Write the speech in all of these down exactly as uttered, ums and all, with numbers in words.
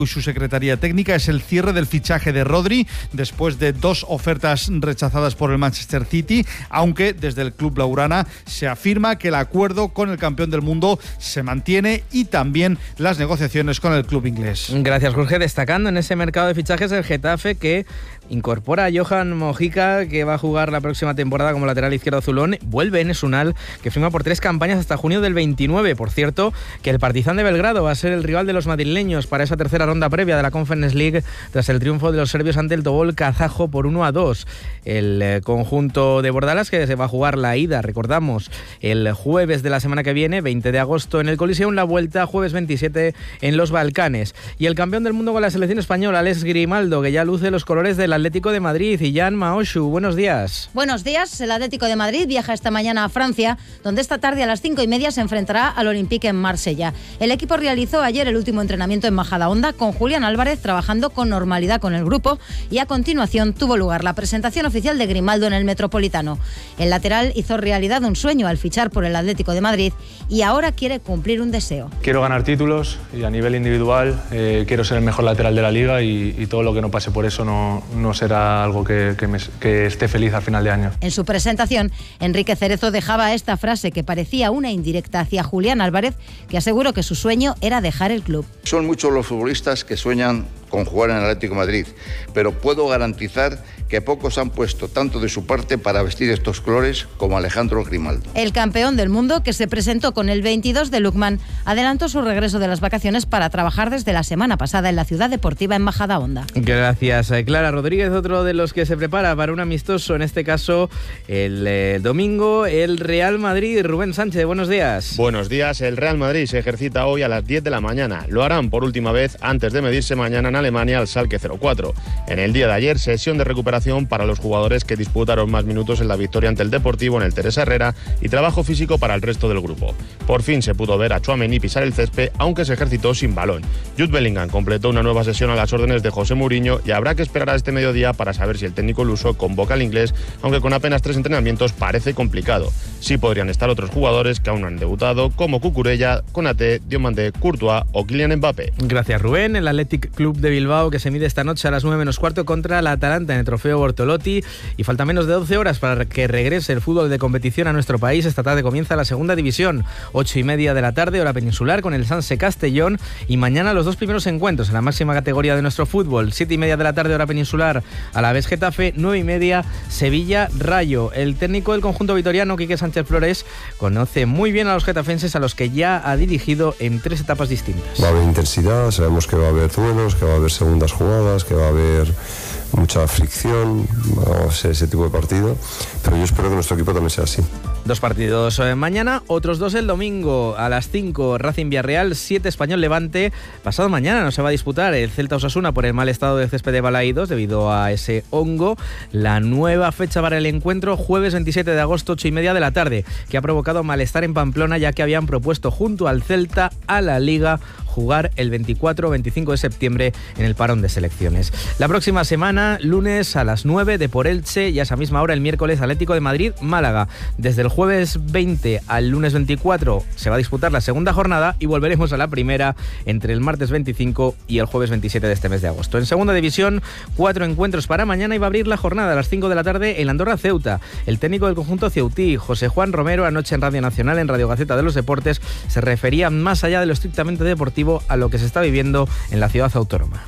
y su secretaría técnica es el cierre del fichaje de Rodri después de dos ofertas rechazadas por el Manchester City, aunque desde el club blaugrana se afirma que el acuerdo con el campeón del mundo se mantiene y también las negociaciones con el club inglés. Gracias, Jorge. Destacando en ese mercado de fichajes el Getafe, que incorpora a Johan Mojica, que va a jugar la próxima temporada como lateral izquierdo azulón. Vuelve Enes Unal, que firma por tres campañas hasta junio del veintinueve. Por cierto, que el Partizan de Belgrado va a ser el rival de los madrileños para esa tercera ronda previa de la Conference League tras el triunfo de los serbios ante el Tobol kazajo por uno a dos. El eh, conjunto de Bordalas, que se va a jugar la ida, recordamos, el jueves de la semana que viene, veinte de agosto en el Coliseum, la vuelta jueves veintisiete en los Balcanes. Y el campeón del mundo con la selección española, Alex Grimaldo, que ya luce los colores del Atlético de Madrid. Y Jan Maoshu, buenos días. Buenos días. El Atlético de Madrid viaja esta mañana a Francia, donde esta tarde a las cinco y media se enfrentará al Olympique en Marsella. El equipo realizó ayer el último entrenamiento en Majadahonda con Julián Álvarez trabajando con normalidad con el grupo, y a continuación tuvo lugar la presentación oficial de Grimaldo en el Metropolitano. El lateral hizo realidad un sueño al fichar por el Atlético de Madrid y ahora quiere cumplir un deseo. Quiero ganar títulos y a nivel individual eh, quiero ser el mejor lateral de la liga y, y todo lo que no pase por eso no, no será algo que, que, me, que esté feliz al final de año. En su presentación, Enrique Cerezo dejaba esta frase que parecía una indirecta hacia Julián Álvarez, que aseguró que su sueño era dejar el club. Son muchos los futbolistas que sueñan con jugar en el Atlético de Madrid, pero puedo garantizar que pocos han puesto tanto de su parte para vestir estos colores como Alejandro Grimaldo. El campeón del mundo, que se presentó con el veintidós de Lukman, adelantó su regreso de las vacaciones para trabajar desde la semana pasada en la ciudad deportiva en Majadahonda. Gracias, Clara Rodríguez. Otro de los que se prepara para un amistoso, en este caso el eh, domingo, el Real Madrid. Rubén Sánchez, buenos días. Buenos días. El Real Madrid se ejercita hoy a las diez de la mañana. Lo harán por última vez antes de medirse mañana en Alemania al Schalke cero cuatro. En el día de ayer, sesión de recuperación para los jugadores que disputaron más minutos en la victoria ante el Deportivo en el Teresa Herrera y trabajo físico para el resto del grupo. Por fin se pudo ver a Tchouaméni pisar el césped, aunque se ejercitó sin balón. Jude Bellingham completó una nueva sesión a las órdenes de José Mourinho y habrá que esperar a este mediodía para saber si el técnico luso convoca al inglés, aunque con apenas tres entrenamientos parece complicado. Sí podrían estar otros jugadores que aún no han debutado, como Cucurella, Konaté, Diomandé, Courtois o Kylian Mbappé. Gracias, Rubén. El Athletic Club de Bilbao, que se mide esta noche a las nueve menos cuarto contra la Atalanta en el Trofeo Bortolotti, y falta menos de doce horas para que regrese el fútbol de competición a nuestro país. Esta tarde comienza la segunda división, ocho y media de la tarde, hora peninsular, con el Sanse Castellón, y mañana los dos primeros encuentros en la máxima categoría de nuestro fútbol, siete y media de la tarde, hora peninsular, a la vez Getafe, nueve y media, Sevilla Rayo. El técnico del conjunto vitoriano, Quique Sánchez Flores, conoce muy bien a los getafenses, a los que ya ha dirigido en tres etapas distintas. Va a haber intensidad, sabemos que va a haber duelos, que va a haber segundas jugadas, que va a haber mucha fricción, va a ser ese tipo de partido, pero yo espero que nuestro equipo también sea así. Dos partidos mañana, otros dos el domingo. A las cinco, Racing Villarreal, siete Español Levante. Pasado mañana no se va a disputar el Celta Osasuna por el mal estado del césped de Balaídos debido a ese hongo. La nueva fecha para el encuentro, jueves veintisiete de agosto, ocho y media de la tarde, que ha provocado malestar en Pamplona, ya que habían propuesto junto al Celta a la Liga jugar el veinticuatro o veinticinco de septiembre en el parón de selecciones. La próxima semana, lunes a las nueve, de por Elche, y a esa misma hora el miércoles Atlético de Madrid, Málaga. Desde el jueves veinte al lunes veinticuatro se va a disputar la segunda jornada y volveremos a la primera entre el martes veinticinco y el jueves veintisiete de este mes de agosto. En segunda división, cuatro encuentros para mañana y va a abrir la jornada a las cinco de la tarde en Andorra Ceuta. El técnico del conjunto ceutí, José Juan Romero, anoche en Radio Nacional, en Radio Gaceta de los Deportes, se refería más allá de lo estrictamente deportivo a lo que se está viviendo en la ciudad autónoma.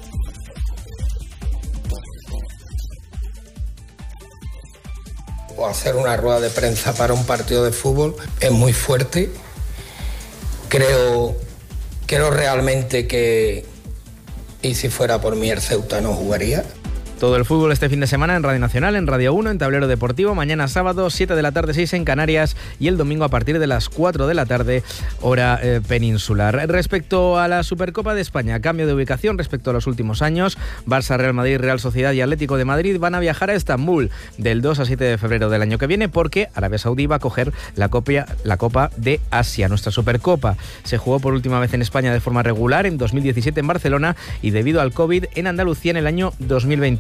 O hacer una rueda de prensa para un partido de fútbol es muy fuerte. Creo, creo realmente que, y si fuera por mí, el Ceuta no jugaría. Todo el fútbol este fin de semana en Radio Nacional, en Radio uno, en Tablero Deportivo. Mañana sábado, siete de la tarde, seis en Canarias. Y el domingo a partir de las cuatro de la tarde, hora eh, peninsular. Respecto a la Supercopa de España, cambio de ubicación respecto a los últimos años. Barça, Real Madrid, Real Sociedad y Atlético de Madrid van a viajar a Estambul del dos a siete de febrero del año que viene, porque Arabia Saudí va a coger la, copia, la Copa de Asia. Nuestra Supercopa se jugó por última vez en España de forma regular en dos mil diecisiete en Barcelona y debido al COVID en Andalucía en el año dos mil veintiuno.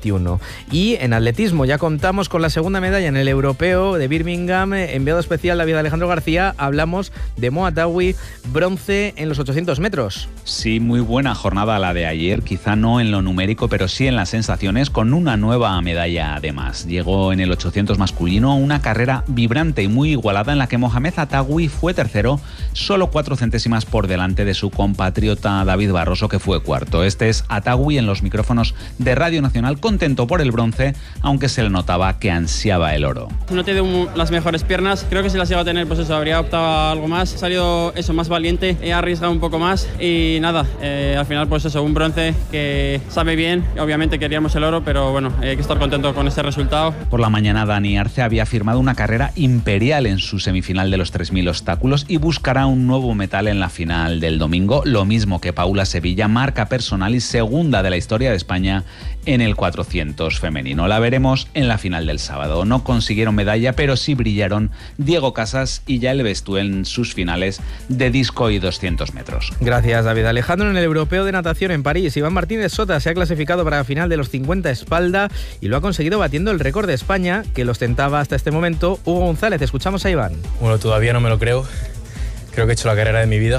veintiuno. Y en atletismo ya contamos con la segunda medalla en el europeo de Birmingham. Enviado especial David Alejandro García, hablamos de Mo Atawi, bronce en los ochocientos metros. Sí, muy buena jornada la de ayer, quizá no en lo numérico, pero sí en las sensaciones, con una nueva medalla además. Llegó en el ochocientos masculino una carrera vibrante y muy igualada en la que Mohamed Atawi fue tercero, solo cuatro centésimas por delante de su compatriota David Barroso, que fue cuarto. Este es Atawi en los micrófonos de Radio Nacional, contento por el bronce, aunque se le notaba que ansiaba el oro. No tiene las mejores piernas, creo que si las iba a tener, pues eso, habría optado a algo más. He salido eso, más valiente, he arriesgado un poco más y nada, eh, al final pues eso, un bronce que sabe bien. Obviamente queríamos el oro, pero bueno, hay que estar contento con este resultado. Por la mañana Dani Arce había firmado una carrera imperial en su semifinal de los tres mil obstáculos y buscará un nuevo metal en la final del domingo, lo mismo que Paula Sevilla, marca personal y segunda de la historia de España en el cuatrocientos femenino. La veremos en la final del sábado. No consiguieron medalla, pero sí brillaron Diego Casas y Yael Bestú en sus finales de disco y doscientos metros. Gracias, David Alejandro. En el europeo de natación en París, Iván Martínez Sota se ha clasificado para la final de los cincuenta espalda y lo ha conseguido batiendo el récord de España que lo ostentaba hasta este momento Hugo González. Escuchamos a Iván. Bueno, todavía no me lo creo. Creo que he hecho la carrera de mi vida.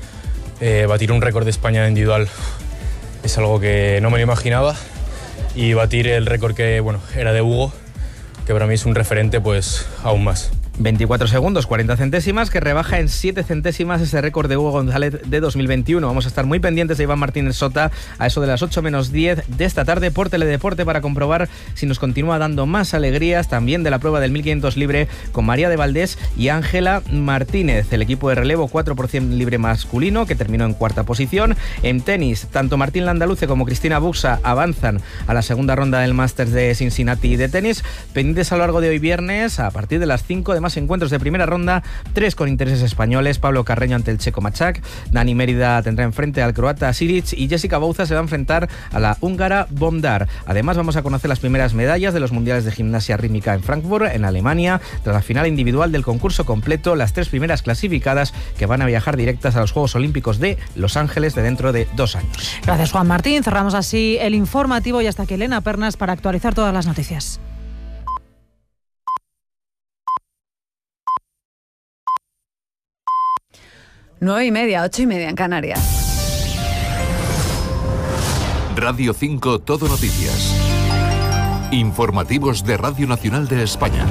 Eh, batir un récord de España individual es algo que no me lo imaginaba, y batir el récord que, bueno, era de Hugo, que para mí es un referente, pues aún más. veinticuatro segundos, cuarenta centésimas, que rebaja en siete centésimas ese récord de Hugo González de dos mil veintiuno. Vamos a estar muy pendientes de Iván Martínez Sota a eso de las ocho menos diez de esta tarde por Teledeporte para comprobar si nos continúa dando más alegrías, también de la prueba del mil quinientos libre con María de Valdés y Ángela Martínez. El equipo de relevo cuatro por ciento libre masculino, que terminó en cuarta posición. En tenis, tanto Martín Landaluce como Cristina Buxa avanzan a la segunda ronda del Masters de Cincinnati de tenis. Pendientes a lo largo de hoy viernes, a partir de las cinco, de más encuentros de primera ronda, tres con intereses españoles. Pablo Carreño ante el checo Machak, Dani Mérida tendrá enfrente al croata Silic y Jessica Bouza se va a enfrentar a la húngara Bondar. Además, vamos a conocer las primeras medallas de los mundiales de gimnasia rítmica en Frankfurt, en Alemania, tras la final individual del concurso completo, las tres primeras clasificadas que van a viajar directas a los Juegos Olímpicos de Los Ángeles de dentro de dos años. Gracias, Juan Martín. Cerramos así el informativo y hasta aquí Elena Pernas para actualizar todas las noticias. Nueve y media, ocho y media en Canarias. Radio cinco Todo Noticias. Informativos de Radio Nacional de España.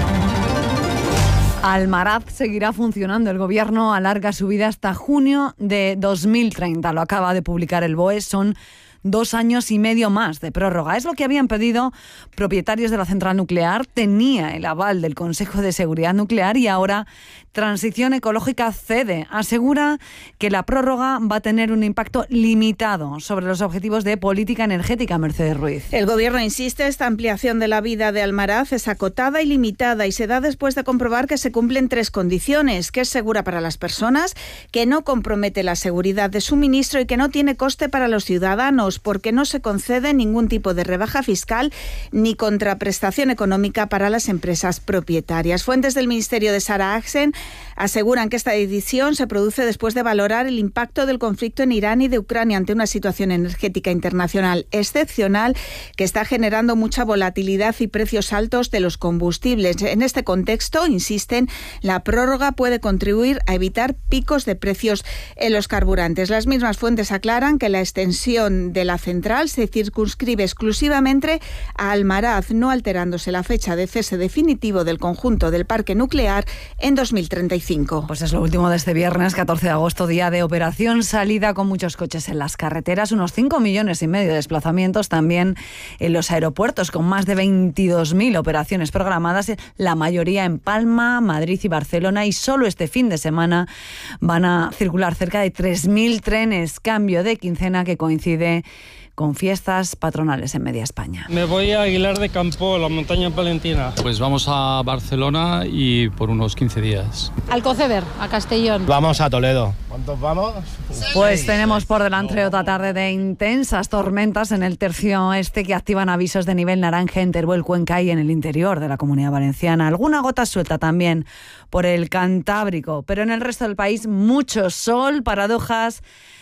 Almaraz seguirá funcionando. El Gobierno alarga su vida hasta junio de dos mil treinta. Lo acaba de publicar el B O E. Son dos años y medio más de prórroga. Es lo que habían pedido propietarios de la central nuclear. Tenía el aval del Consejo de Seguridad Nuclear y ahora Transición Ecológica cede. Asegura que la prórroga va a tener un impacto limitado sobre los objetivos de política energética. Mercedes Ruiz. El Gobierno insiste, esta ampliación de la vida de Almaraz es acotada y limitada y se da después de comprobar que se cumplen tres condiciones: que es segura para las personas, que no compromete la seguridad de suministro y que no tiene coste para los ciudadanos, porque no se concede ningún tipo de rebaja fiscal ni contraprestación económica para las empresas propietarias. Fuentes del Ministerio de Sara Axen aseguran que esta decisión se produce después de valorar el impacto del conflicto en Irán y de Ucrania ante una situación energética internacional excepcional que está generando mucha volatilidad y precios altos de los combustibles. En este contexto, insisten, la prórroga puede contribuir a evitar picos de precios en los carburantes. Las mismas fuentes aclaran que la extensión de la central se circunscribe exclusivamente a Almaraz, no alterándose la fecha de cese definitivo del conjunto del parque nuclear en dos mil treinta y cinco. Pues es lo último de este viernes, catorce de agosto, día de operación salida con muchos coches en las carreteras, unos cinco millones y medio de desplazamientos también en los aeropuertos, con más de veintidós mil operaciones programadas, la mayoría en Palma, Madrid y Barcelona, y solo este fin de semana van a circular cerca de tres mil trenes, cambio de quincena que coincide con fiestas patronales en media España. Me voy a Aguilar de Campo, la montaña palentina. Pues vamos a Barcelona y por unos quince días. Alcoceber, a Castellón. Vamos a Toledo. ¿Cuántos vamos? Pues tenemos por delante otra tarde de intensas tormentas en el tercio este que activan avisos de nivel naranja en Teruel, Cuenca y en el interior de la Comunidad Valenciana. Alguna gota suelta también por el Cantábrico, pero en el resto del país mucho sol, paradojas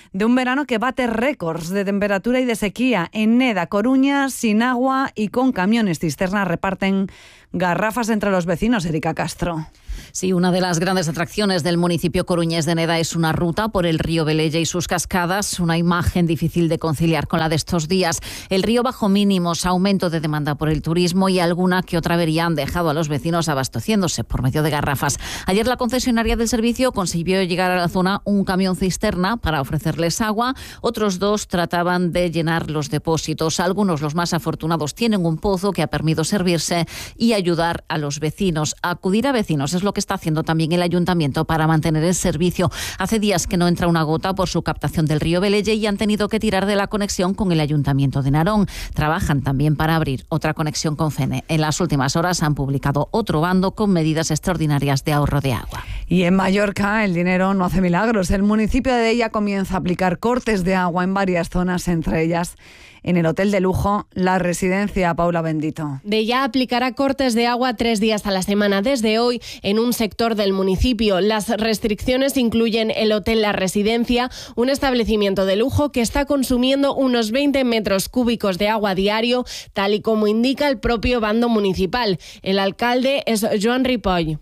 de un verano que bate récords de temperatura y de sequía. En Neda, Coruña, sin agua y con camiones cisterna reparten garrafas entre los vecinos. Erika Castro. Sí, una de las grandes atracciones del municipio coruñés de Neda es una ruta por el río Velella y sus cascadas, una imagen difícil de conciliar con la de estos días. El río bajo mínimos, aumento de demanda por el turismo y alguna que otra avería han dejado a los vecinos abasteciéndose por medio de garrafas. Ayer la concesionaria del servicio consiguió llegar a la zona un camión cisterna para ofrecerles agua. Otros dos trataban de llenar los depósitos. Algunos, los más afortunados, tienen un pozo que ha permitido servirse y ayudar a los vecinos. Acudir a vecinos es lo que está haciendo también el ayuntamiento para mantener el servicio. Hace días que no entra una gota por su captación del río Velella y han tenido que tirar de la conexión con el ayuntamiento de Narón. Trabajan también para abrir otra conexión con Fene. En las últimas horas han publicado otro bando con medidas extraordinarias de ahorro de agua. Y en Mallorca el dinero no hace milagros. El municipio de Deia comienza a aplicar cortes de agua en varias zonas, entre ellas en el hotel de lujo La Residencia. Paula Bendito. Deia aplicará cortes de agua tres días a la semana desde hoy en un sector del municipio. Las restricciones incluyen el hotel La Residencia, un establecimiento de lujo que está consumiendo unos veinte metros cúbicos de agua diario, tal y como indica el propio bando municipal. El alcalde es Joan Ripoll.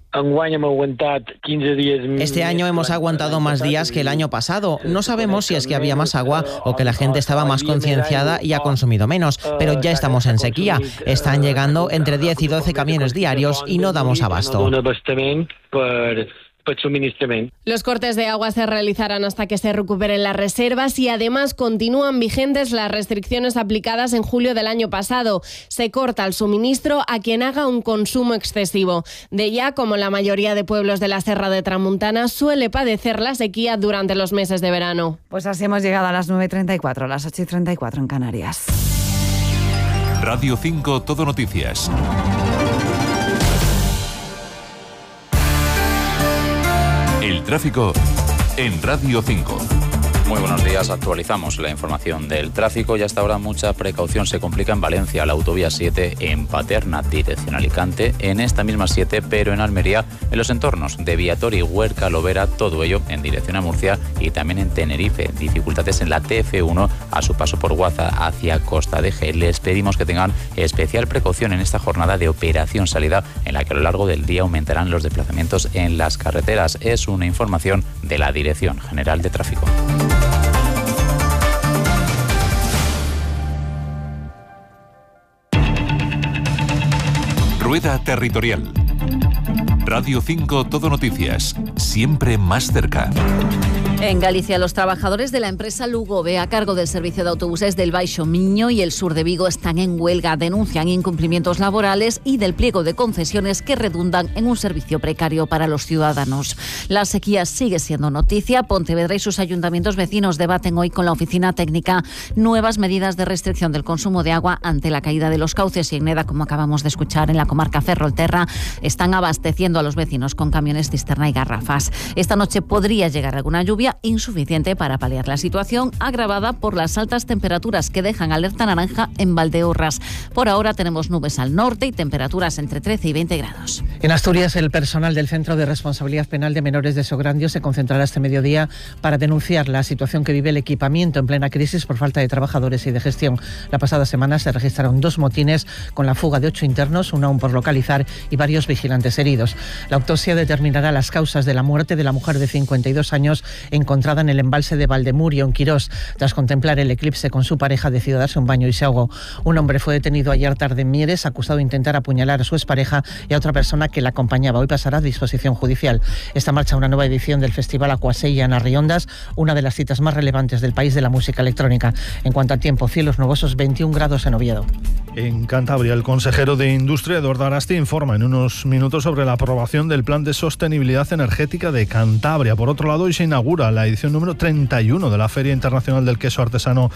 Este año hemos aguantado más días que el año pasado. No sabemos si es que había más agua o que la gente estaba más concienciada y ha consumido menos, pero ya estamos en sequía. Están llegando entre diez y doce camiones diarios y no damos abasto. Los cortes de agua se realizarán hasta que se recuperen las reservas y además continúan vigentes las restricciones aplicadas en julio del año pasado. Se corta el suministro a quien haga un consumo excesivo. Deia, como la mayoría de pueblos de la Serra de Tramuntana, suele padecer la sequía durante los meses de verano. Pues así hemos llegado a las nueve y treinta y cuatro, a las ocho y treinta y cuatro en Canarias. Radio cinco Todo Noticias. El tráfico en Radio cinco. Muy buenos días, actualizamos la información del tráfico y hasta ahora mucha precaución. Se complica en Valencia, la autovía siete en Paterna, dirección Alicante, en esta misma siete, pero en Almería, en los entornos de Viator, Huerca, Lovera, todo ello en dirección a Murcia y también en Tenerife. Dificultades en la T F uno a su paso por Guaza hacia Costa de G. Les pedimos que tengan especial precaución en esta jornada de operación salida en la que a lo largo del día aumentarán los desplazamientos en las carreteras. Es una información de la Dirección General de Tráfico. Rueda Territorial. Radio cinco Todo Noticias. Siempre más cerca. En Galicia, los trabajadores de la empresa Lugobe, a cargo del servicio de autobuses del Baixo Miño y el sur de Vigo, están en huelga. Denuncian incumplimientos laborales y del pliego de concesiones que redundan en un servicio precario para los ciudadanos. La sequía sigue siendo noticia. Pontevedra y sus ayuntamientos vecinos debaten hoy con la oficina técnica nuevas medidas de restricción del consumo de agua ante la caída de los cauces. Y en Neda, como acabamos de escuchar, en la comarca Ferrolterra, están abasteciendo a los vecinos con camiones cisterna y garrafas. Esta noche podría llegar alguna lluvia insuficiente para paliar la situación agravada por las altas temperaturas que dejan alerta naranja en Valdeorras. Por ahora tenemos nubes al norte y temperaturas entre trece y veinte grados. En Asturias, el personal del Centro de Responsabilidad Penal de Menores de Sograndio se concentrará este mediodía para denunciar la situación que vive el equipamiento en plena crisis por falta de trabajadores y de gestión. La pasada semana se registraron dos motines con la fuga de ocho internos, uno aún por localizar y varios vigilantes heridos. La autopsia determinará las causas de la muerte de la mujer de cincuenta y dos años encontrada en el embalse de Valdemurio, en Quirós. Tras contemplar el eclipse con su pareja, decidió darse un baño y se ahogó. Un hombre fue detenido ayer tarde en Mieres, acusado de intentar apuñalar a su expareja y a otra persona que la acompañaba. Hoy pasará a disposición judicial. Esta marcha una nueva edición del Festival Aquasella en Arriondas, una de las citas más relevantes del país de la música electrónica. En cuanto a tiempo, cielos nubosos, veintiún grados en Oviedo. En Cantabria, el consejero de Industria, Eduardo Arasti, informa en unos minutos sobre la aprobación del Plan de Sostenibilidad Energética de Cantabria. Por otro lado, hoy se inaugura la edición número treinta y uno de la Feria Internacional del Queso Artesano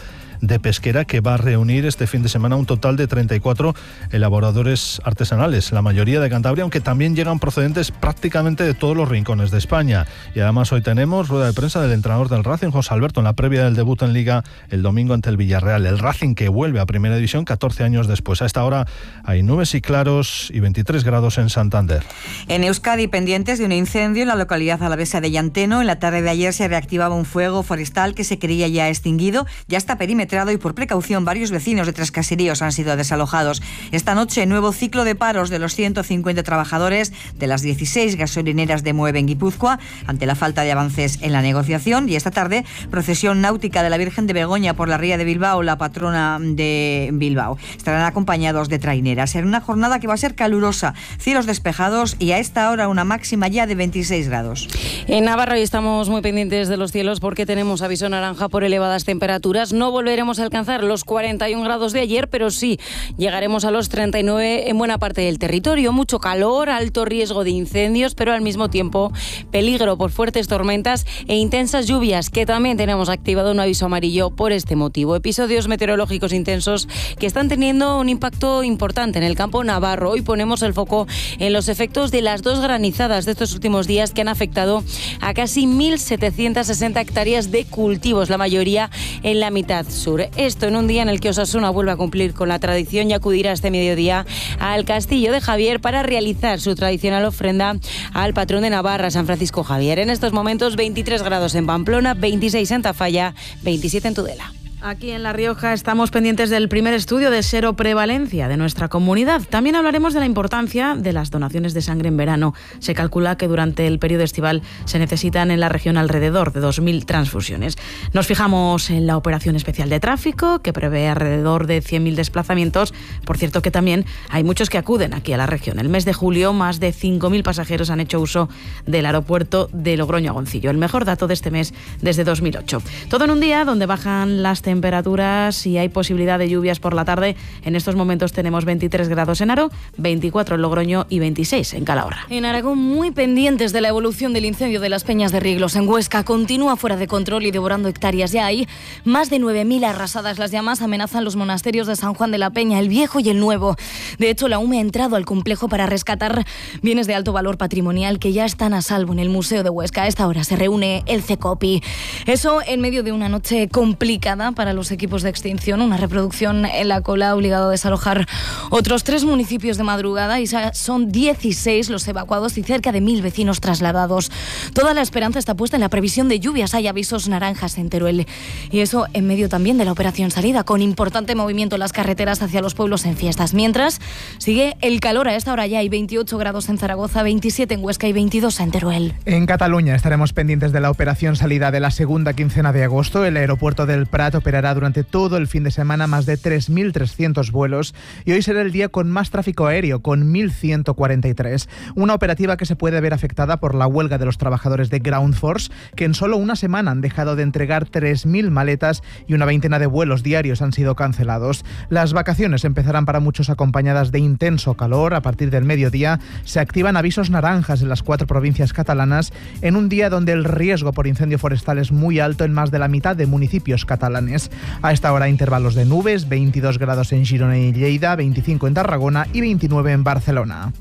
de pesquera que va a reunir este fin de semana un total de treinta y cuatro elaboradores artesanales, la mayoría de Cantabria, aunque también llegan procedentes prácticamente de todos los rincones de España. Y además hoy tenemos rueda de prensa del entrenador del Racing, José Alberto, en la previa del debut en Liga el domingo ante el Villarreal. El Racing que vuelve a Primera División catorce años después. A esta hora hay nubes y claros y veintitrés grados en Santander. En Euskadi, pendientes de un incendio en la localidad alavesa de Llanteno. En la tarde de ayer se reactivaba un fuego forestal que se creía ya extinguido. Ya está perimetrado y por precaución varios vecinos de tres caseríos han sido desalojados. Esta noche, nuevo ciclo de paros de los ciento cincuenta trabajadores de las dieciséis gasolineras de Moeve en Guipúzcoa ante la falta de avances en la negociación. Y esta tarde, procesión náutica de la Virgen de Begoña por la ría de Bilbao, la patrona de Bilbao. Estarán acompañados de traineras. En una jornada que va a ser calurosa, cielos despejados y a esta hora una máxima ya de veintiséis grados. En Navarra hoy estamos muy pendientes de los cielos porque tenemos aviso naranja por elevadas temperaturas. No volveremos a alcanzar los cuarenta y un grados de ayer, pero sí llegaremos a los treinta y nueve en buena parte del territorio. Mucho calor, alto riesgo de incendios, pero al mismo tiempo peligro por fuertes tormentas e intensas lluvias, que también tenemos activado un aviso amarillo por este motivo. Episodios meteorológicos intensos que están teniendo un impacto importante en el campo navarro. Hoy ponemos el foco en los efectos de las dos granizadas de estos últimos días que han afectado a casi mil setecientas sesenta hectáreas de cultivos, la mayoría en la mitad sur. Esto en un día en el que Osasuna vuelve a cumplir con la tradición y acudirá este mediodía al Castillo de Javier para realizar su tradicional ofrenda al patrón de Navarra, San Francisco Javier. En estos momentos veintitrés grados en Pamplona, veintiséis en Tafalla, veintisiete en Tudela. Aquí en La Rioja estamos pendientes del primer estudio de seroprevalencia de nuestra comunidad. También hablaremos de la importancia de las donaciones de sangre en verano. Se calcula que durante el periodo estival se necesitan en la región alrededor de dos mil transfusiones. Nos fijamos en la operación especial de tráfico, que prevé alrededor de cien mil desplazamientos. Por cierto que también hay muchos que acuden aquí a la región. El mes de julio, más de cinco mil pasajeros han hecho uso del aeropuerto de Logroño a Goncillo. El mejor dato de este mes desde dos mil ocho. Todo en un día donde bajan las temperaturas y hay posibilidad de lluvias por la tarde. En estos momentos tenemos veintitrés grados en Aro, veinticuatro en Logroño y veintiséis en Calahorra. En Aragón, muy pendientes de la evolución del incendio de las Peñas de Rieglos en Huesca. Continúa fuera de control y devorando hectáreas. Ya hay más de nueve mil arrasadas. Las llamas amenazan los monasterios de San Juan de la Peña, el Viejo y el Nuevo. De hecho, la U M E ha entrado al complejo para rescatar bienes de alto valor patrimonial que ya están a salvo en el Museo de Huesca. A esta hora se reúne el CECOPI. Eso en medio de una noche complicada para los equipos de extinción, una reproducción en la cola ha obligado a desalojar otros tres municipios de madrugada y son dieciséis los evacuados y cerca de mil vecinos trasladados. Toda la esperanza está puesta en la previsión de lluvias. Hay avisos naranjas en Teruel y eso en medio también de la operación salida, con importante movimiento en las carreteras hacia los pueblos en fiestas. Mientras sigue el calor, a esta hora ya hay veintiocho grados en Zaragoza, veintisiete en Huesca y veintidós en Teruel. En Cataluña estaremos pendientes de la operación salida de la segunda quincena de agosto. El aeropuerto del Prat operará durante todo el fin de semana más de tres mil trescientos vuelos y hoy será el día con más tráfico aéreo, con mil ciento cuarenta y tres. Una operativa que se puede ver afectada por la huelga de los trabajadores de Ground Force, que en solo una semana han dejado de entregar tres mil maletas y una veintena de vuelos diarios han sido cancelados. Las vacaciones empezarán para muchos acompañadas de intenso calor. A partir del mediodía se activan avisos naranjas en las cuatro provincias catalanas en un día donde el riesgo por incendio forestal es muy alto en más de la mitad de municipios catalanes. A esta hora intervalos de nubes, veintidós grados en Girona y Lleida, veinticinco en Tarragona y veintinueve en Barcelona.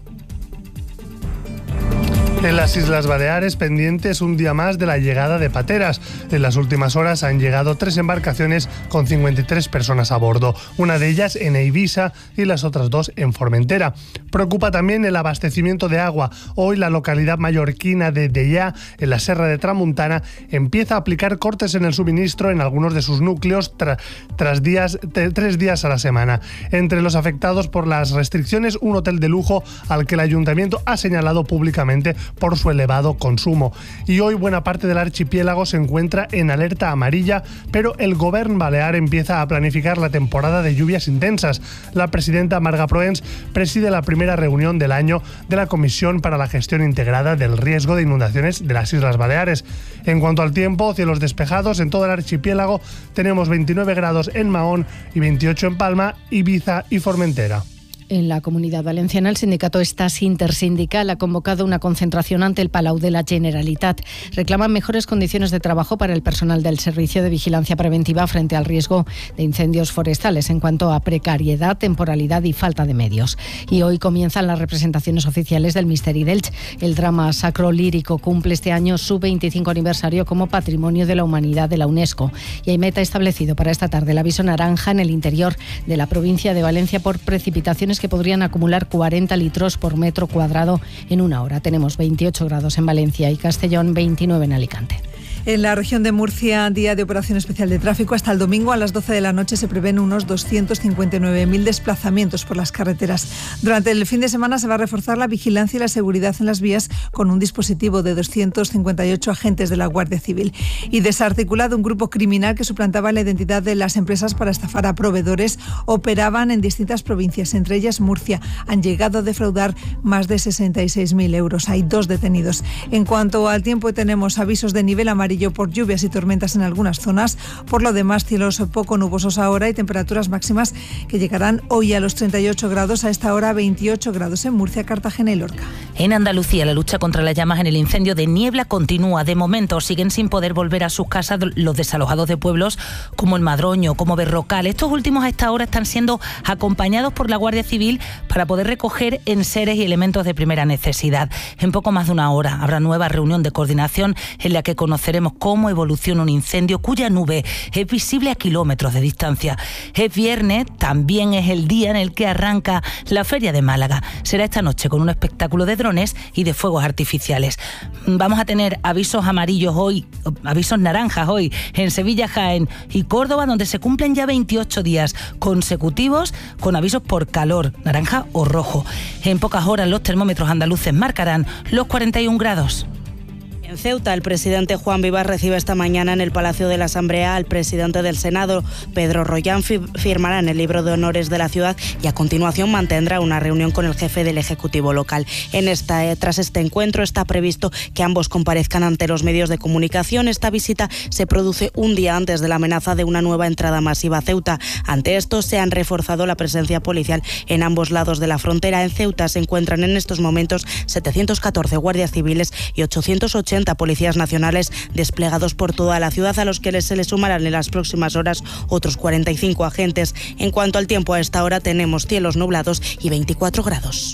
En las Islas Baleares, pendientes un día más de la llegada de pateras. En las últimas horas han llegado tres embarcaciones con cincuenta y tres personas a bordo, una de ellas en Eivissa y las otras dos en Formentera. Preocupa también el abastecimiento de agua. Hoy la localidad mallorquina de Deià, en la Serra de Tramuntana, empieza a aplicar cortes en el suministro en algunos de sus núcleos tra- tras días, t- tres días a la semana. Entre los afectados por las restricciones, un hotel de lujo al que el ayuntamiento ha señalado públicamente por su elevado consumo. Y hoy buena parte del archipiélago se encuentra en alerta amarilla, pero el Govern balear empieza a planificar la temporada de lluvias intensas. La presidenta Marga Proens preside la primera reunión del año de la Comisión para la Gestión Integrada del Riesgo de Inundaciones de las Islas Baleares. En cuanto al tiempo, cielos despejados en todo el archipiélago. Tenemos veintinueve grados en Mahón y veintiocho en Palma, Ibiza y Formentera. En la Comunidad Valenciana, el sindicato Estás Intersindical ha convocado una concentración ante el Palau de la Generalitat. Reclaman mejores condiciones de trabajo para el personal del Servicio de Vigilancia Preventiva frente al riesgo de incendios forestales en cuanto a precariedad, temporalidad y falta de medios. Y hoy comienzan las representaciones oficiales del Misteri d'Elx. El drama sacro lírico cumple este año su veinticinco aniversario como Patrimonio de la Humanidad de la UNESCO. Y hay meta establecido para esta tarde el aviso naranja en el interior de la provincia de Valencia por precipitaciones que podrían acumular cuarenta litros por metro cuadrado en una hora. Tenemos veintiocho grados en Valencia y Castellón, veintinueve en Alicante. En la región de Murcia, día de operación especial de tráfico. Hasta el domingo a las doce de la noche se prevén unos doscientos cincuenta y nueve mil desplazamientos por las carreteras. Durante el fin de semana se va a reforzar la vigilancia y la seguridad en las vías con un dispositivo de doscientos cincuenta y ocho agentes de la Guardia Civil. Y desarticulado un grupo criminal que suplantaba la identidad de las empresas para estafar a proveedores. Operaban en distintas provincias, entre ellas Murcia. Han llegado a defraudar más de sesenta y seis mil euros. Hay dos detenidos. En cuanto al tiempo, tenemos avisos de nivel amarillo por lluvias y tormentas en algunas zonas. Por lo demás, cielos poco nubosos ahora y temperaturas máximas que llegarán hoy a los treinta y ocho grados, a esta hora veintiocho grados en Murcia, Cartagena y Lorca. En Andalucía, la lucha contra las llamas en el incendio de Niebla continúa. De momento, siguen sin poder volver a sus casas los desalojados de pueblos como el Madroño, como Berrocal. Estos últimos a esta hora están siendo acompañados por la Guardia Civil para poder recoger enseres y elementos de primera necesidad. En poco más de una hora habrá nueva reunión de coordinación en la que conoceremos cómo evoluciona un incendio cuya nube es visible a kilómetros de distancia. Es viernes, también es el día en el que arranca la Feria de Málaga. Será esta noche con un espectáculo de drones y de fuegos artificiales. Vamos a tener avisos amarillos hoy, avisos naranjas hoy en Sevilla, Jaén y Córdoba, donde se cumplen ya veintiocho días consecutivos con avisos por calor, naranja o rojo. En pocas horas los termómetros andaluces marcarán los cuarenta y un grados. En Ceuta, el presidente Juan Vivas recibe esta mañana en el Palacio de la Asamblea al presidente del Senado, Pedro Rollán. Firmará en el libro de honores de la ciudad y a continuación mantendrá una reunión con el jefe del Ejecutivo local. En esta, eh, tras este encuentro está previsto que ambos comparezcan ante los medios de comunicación. Esta visita se produce un día antes de la amenaza de una nueva entrada masiva a Ceuta. Ante esto se han reforzado la presencia policial en ambos lados de la frontera. En Ceuta se encuentran en estos momentos setecientos catorce guardias civiles y ochocientos ochenta policías nacionales desplegados por toda la ciudad, a los que se les sumarán en las próximas horas otros cuarenta y cinco agentes. En cuanto al tiempo, a esta hora tenemos cielos nublados y veinticuatro grados.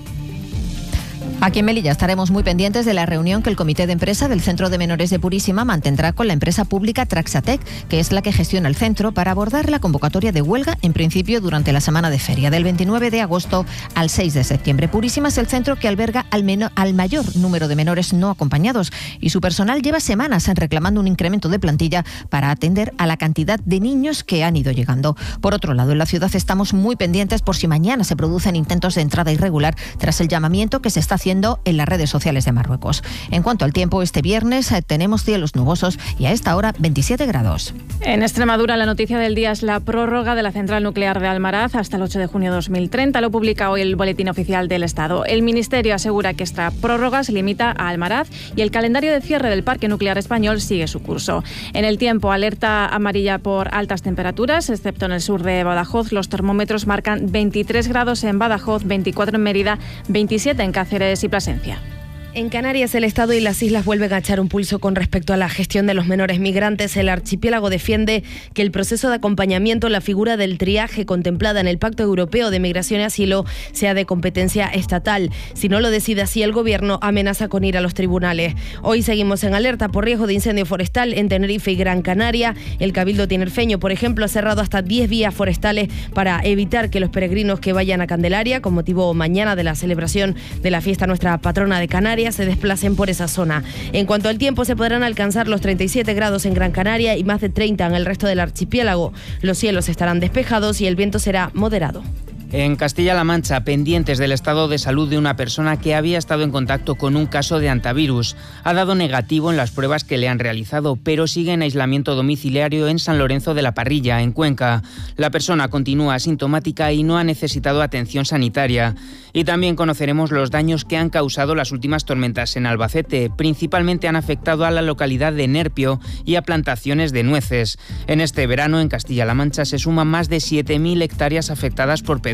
Aquí en Melilla estaremos muy pendientes de la reunión que el Comité de Empresa del Centro de Menores de Purísima mantendrá con la empresa pública Traxatec, que es la que gestiona el centro, para abordar la convocatoria de huelga, en principio durante la semana de feria, del veintinueve de agosto al seis de septiembre. Purísima es el centro que alberga al, menor, al mayor número de menores no acompañados y su personal lleva semanas reclamando un incremento de plantilla para atender a la cantidad de niños que han ido llegando. Por otro lado, en la ciudad estamos muy pendientes por si mañana se producen intentos de entrada irregular tras el llamamiento que se está haciendo en las redes sociales de Marruecos. En cuanto al tiempo, este viernes tenemos cielos nubosos y a esta hora veintisiete grados. En Extremadura, la noticia del día es la prórroga de la central nuclear de Almaraz hasta el ocho de junio de dos mil treinta. Lo publica hoy el Boletín Oficial del Estado. El Ministerio asegura que esta prórroga se limita a Almaraz y el calendario de cierre del parque nuclear español sigue su curso. En el tiempo, alerta amarilla por altas temperaturas, excepto en el sur de Badajoz. Los termómetros marcan veintitrés grados en Badajoz, veinticuatro en Mérida, veintisiete en Cáceres y Plasencia. En Canarias, el Estado y las islas vuelven a echar un pulso con respecto a la gestión de los menores migrantes. El archipiélago defiende que el proceso de acompañamiento, la figura del triaje contemplada en el Pacto Europeo de Migración y Asilo, sea de competencia estatal. Si no lo decide así, el Gobierno amenaza con ir a los tribunales. Hoy seguimos en alerta por riesgo de incendio forestal en Tenerife y Gran Canaria. El Cabildo tinerfeño, por ejemplo, ha cerrado hasta diez vías forestales para evitar que los peregrinos que vayan a Candelaria, con motivo mañana de la celebración de la fiesta nuestra patrona de Canarias, se desplacen por esa zona. En cuanto al tiempo, se podrán alcanzar los treinta y siete grados en Gran Canaria y más de treinta en el resto del archipiélago. Los cielos estarán despejados y el viento será moderado. En Castilla-La Mancha, pendientes del estado de salud de una persona que había estado en contacto con un caso de antivirus. Ha dado negativo en las pruebas que le han realizado, pero sigue en aislamiento domiciliario en San Lorenzo de la Parrilla, en Cuenca. La persona continúa asintomática y no ha necesitado atención sanitaria. Y también conoceremos los daños que han causado las últimas tormentas en Albacete. Principalmente han afectado a la localidad de Nerpio y a plantaciones de nueces. En este verano, en Castilla-La Mancha, se suman más de siete mil hectáreas afectadas por pedrícolas.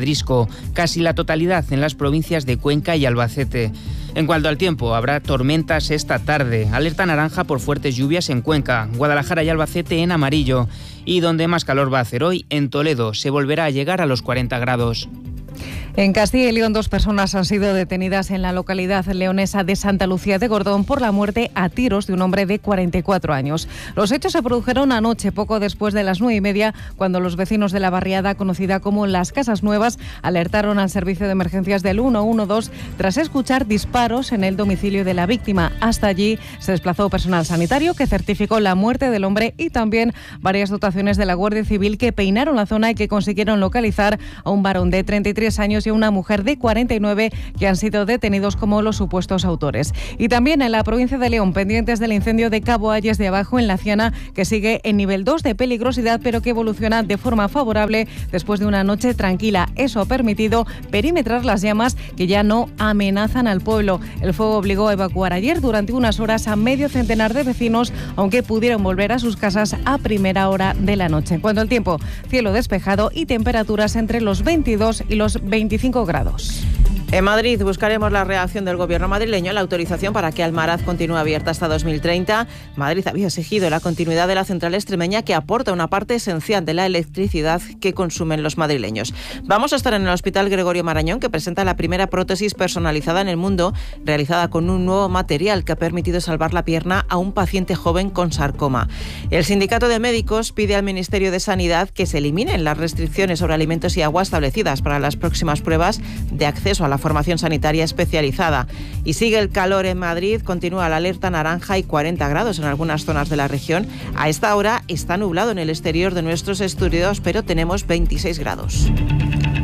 asterisco, casi la totalidad en las provincias de Cuenca y Albacete. En cuanto al tiempo, habrá tormentas esta tarde. Alerta naranja por fuertes lluvias en Cuenca, Guadalajara y Albacete en amarillo. Y donde más calor va a hacer hoy, en Toledo, se volverá a llegar a los cuarenta grados. En Castilla y León, dos personas han sido detenidas en la localidad leonesa de Santa Lucía de Gordón por la muerte a tiros de un hombre de cuarenta y cuatro años. Los hechos se produjeron anoche, poco después de las nueve y media, cuando los vecinos de la barriada, conocida como Las Casas Nuevas, alertaron al servicio de emergencias del uno uno dos tras escuchar disparos en el domicilio de la víctima. Hasta allí se desplazó personal sanitario que certificó la muerte del hombre y también varias dotaciones de la Guardia Civil que peinaron la zona y que consiguieron localizar a un varón de treinta y tres años y a una mujer de cuarenta y nueve que han sido detenidos como los supuestos autores. Y también en la provincia de León, pendientes del incendio de Cabo Ayes de Abajo en La Ciana, que sigue en nivel dos de peligrosidad, pero que evoluciona de forma favorable después de una noche tranquila. Eso ha permitido perimetrar las llamas que ya no amenazan al pueblo. El fuego obligó a evacuar ayer durante unas horas a medio centenar de vecinos, aunque pudieron volver a sus casas a primera hora de la noche. En cuanto al tiempo, cielo despejado y temperaturas entre los veintidós y los veinticinco grados. En Madrid buscaremos la reacción del gobierno madrileño a la autorización para que Almaraz continúe abierta hasta dos mil treinta. Madrid había exigido la continuidad de la central extremeña que aporta una parte esencial de la electricidad que consumen los madrileños. Vamos a estar en el Hospital Gregorio Marañón, que presenta la primera prótesis personalizada en el mundo, realizada con un nuevo material que ha permitido salvar la pierna a un paciente joven con sarcoma. El Sindicato de Médicos pide al Ministerio de Sanidad que se eliminen las restricciones sobre alimentos y agua establecidas para las próximas pruebas de acceso a la formación sanitaria especializada. Y sigue el calor en Madrid, continúa la alerta naranja y cuarenta grados en algunas zonas de la región. A esta hora está nublado en el exterior de nuestros estudios, pero tenemos veintiséis grados.